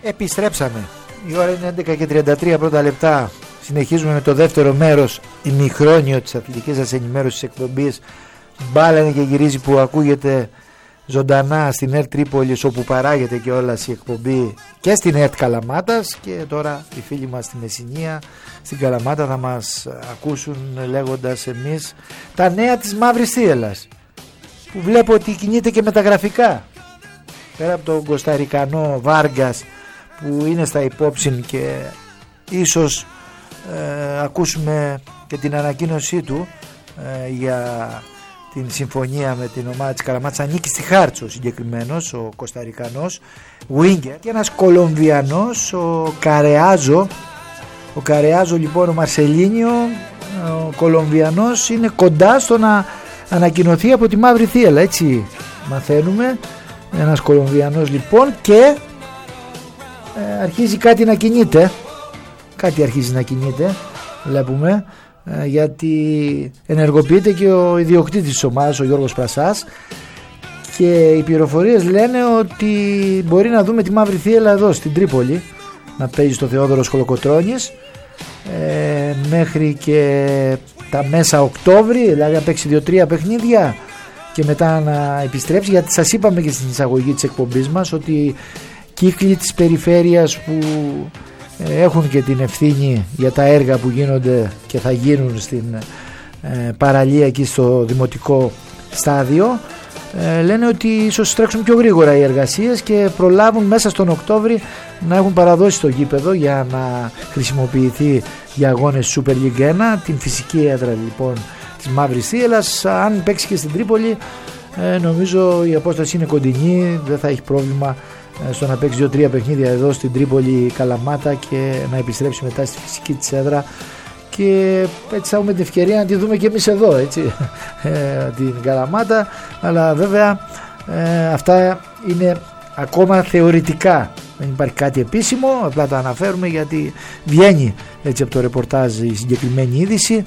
Επιστρέψαμε. Η ώρα είναι 11:33 πρώτα λεπτά. Συνεχίζουμε με το δεύτερο μέρος, ημιχρόνιο της αθλητικής σας ενημέρωσης εκπομπής Μπάλα είναι και γυρίζει, που ακούγεται ζωντανά στην ΕΡΤ Τρίπολης, όπου παράγεται και όλα η εκπομπή, και στην ΕΡΤ Καλαμάτας. Και τώρα οι φίλοι μας στη Μεσσηνία, στην Καλαμάτα, θα μας ακούσουν λέγοντας εμείς τα νέα της Μαύρης Θίελλας, που βλέπω ότι κινείται και μεταγραφικά. Πέρα από τον Κοσταρικανό Βάργκας που είναι στα υπόψη, και ίσως ακούσουμε και την ανακοίνωσή του για την συμφωνία με την ομάδα της Καλαμάτας. Ανήκει στη Χάρτσο συγκεκριμένος ο Κοσταρικανός Winger, και ένας Κολομβιανός, ο Καρεάζο. Ο Καρεάζο λοιπόν, ο Μαρσελίνιο, ο Κολομβιανός, είναι κοντά στο να ανακοινωθεί από τη Μαύρη Θίελλα, έτσι μαθαίνουμε. Ένας Κολομβιανός λοιπόν, και αρχίζει κάτι να κινείται. Κάτι αρχίζει να κινείται, βλέπουμε, γιατί ενεργοποιείται και ο ιδιοκτήτης της ομάδας, ο Γιώργος Πρασάς, και οι πληροφορίες λένε ότι μπορεί να δούμε τη Μαύρη Θίελλα εδώ στην Τρίπολη να παίζει στο Θεόδωρος Κολοκοτρώνης μέχρι και τα μέσα Οκτώβρη, δηλαδή να παίξει 2-3 παιχνίδια και μετά να επιστρέψει, γιατί σας είπαμε και στην εισαγωγή της εκπομπής μας ότι κύκλοι της περιφέρειας που έχουν και την ευθύνη για τα έργα που γίνονται και θα γίνουν στην παραλία εκεί στο δημοτικό στάδιο, λένε ότι ίσως τρέξουν πιο γρήγορα οι εργασίες και προλάβουν μέσα στον Οκτώβρη να έχουν παραδώσει το γήπεδο για να χρησιμοποιηθεί για αγώνες Super League 1, την φυσική έδρα λοιπόν της Μαύρης Θίελλας. Αν παίξει και στην Τρίπολη, νομίζω η απόσταση είναι κοντινή, δεν θα έχει πρόβλημα στο να παίξει 2-3 παιχνίδια εδώ στην Τρίπολη Καλαμάτα και να επιστρέψει μετά στη φυσική της έδρα, και έτσι θα έχουμε την ευκαιρία να τη δούμε και εμείς εδώ, έτσι, την Καλαμάτα. Αλλά βέβαια αυτά είναι ακόμα θεωρητικά, δεν υπάρχει κάτι επίσημο, απλά τα αναφέρουμε γιατί βγαίνει έτσι από το ρεπορτάζ η συγκεκριμένη είδηση,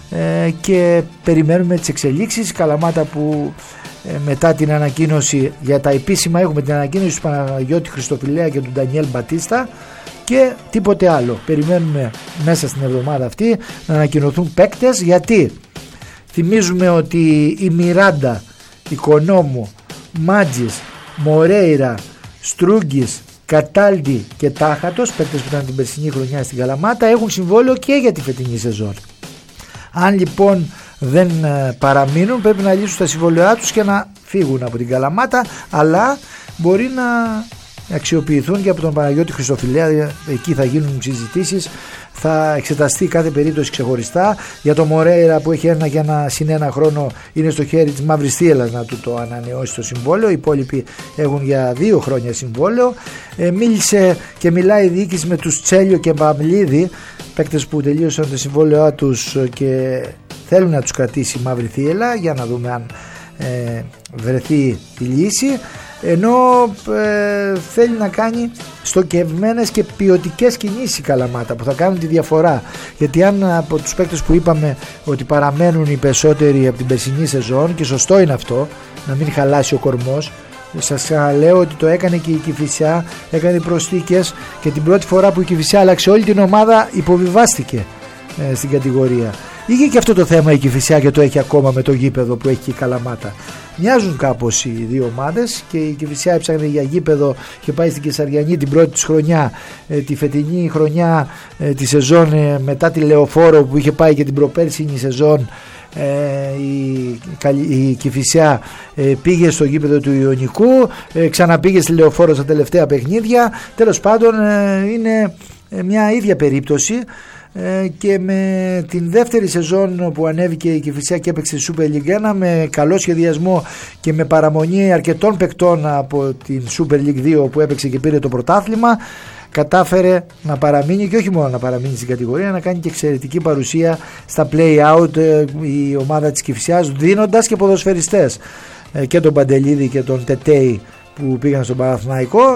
και περιμένουμε τις εξελίξεις. Καλαμάτα που μετά την ανακοίνωση για τα επίσημα, έχουμε την ανακοίνωση του Παναγιώτη Χριστοφιλέα και του Ντανιέλ Μπατίστα και τίποτε άλλο. Περιμένουμε μέσα στην εβδομάδα αυτή να ανακοινωθούν παίκτες, γιατί θυμίζουμε ότι η Μιράντα, Οικονόμου, Μάτζης, Μορέιρα, Στρούγκης, Κατάλτη και Τάχατος, παίκτες που ήταν την περσινή χρονιά στην Καλαμάτα, έχουν συμβόλαιο και για τη φετινή σεζόν. Αν λοιπόν δεν παραμείνουν, πρέπει να λύσουν τα συμβόλαιά τους και να φύγουν από την Καλαμάτα, αλλά μπορεί να αξιοποιηθούν και από τον Παναγιώτη Χριστοφιλέα. Εκεί θα γίνουν συζητήσεις, θα εξεταστεί κάθε περίπτωση ξεχωριστά. Για το Μορέιρα που έχει ένα συν ένα χρόνο, είναι στο χέρι της Μαύρης Θίελλας να του το ανανεώσει το συμβόλαιο. Οι υπόλοιποι έχουν για 2 χρόνια συμβόλαιο. Μίλησε και μιλάει η διοίκηση με τους Τσέλιο και Μπαμλίδη, παίκτες που τελείωσαν το συμβόλαιό τους και θέλουν να τους κρατήσει η Μαύρη Θίελλα, για να δούμε αν βρεθεί η λύση, ενώ θέλει να κάνει στοχευμένες και ποιοτικές κινήσεις η Καλαμάτα που θα κάνουν τη διαφορά. Γιατί αν από τους παίκτες που είπαμε ότι παραμένουν οι περισσότεροι από την περσινή σεζόν, και σωστό είναι αυτό, να μην χαλάσει ο κορμός, σας λέω ότι το έκανε και η Κηφισιά, έκανε προσθήκες, και την πρώτη φορά που η Κηφισιά άλλαξε όλη την ομάδα υποβιβάστηκε στην κατηγορία. Είχε και αυτό το θέμα η Κηφισιά και το έχει ακόμα με το γήπεδο που έχει η Καλαμάτα. Μοιάζουν κάπως οι δύο ομάδες, και η Κηφισιά έψαχνε για γήπεδο και πάει στην Κεσαριανή την πρώτη της χρονιά. Τη φετινή χρονιά, τη σεζόν μετά τη Λεωφόρο που είχε πάει και την προπέρσινη σεζόν, η Κηφισιά πήγε στο γήπεδο του Ιωνικού, ξαναπήγε στη Λεωφόρο στα τελευταία παιχνίδια. Τέλος πάντων είναι μια ίδια περίπτωση. Και με την δεύτερη σεζόν που ανέβηκε η Κηφισιά και έπαιξε στη Super League 1 με καλό σχεδιασμό και με παραμονή αρκετών παικτών από την Super League 2 που έπαιξε και πήρε το πρωτάθλημα, κατάφερε να παραμείνει, και όχι μόνο να παραμείνει στην κατηγορία, να κάνει και εξαιρετική παρουσία στα play-out η ομάδα της Κηφισιάς, δίνοντας και ποδοσφαιριστές, και τον Παντελίδη και τον Τετέι που πήγαν στον Παναθηναϊκό,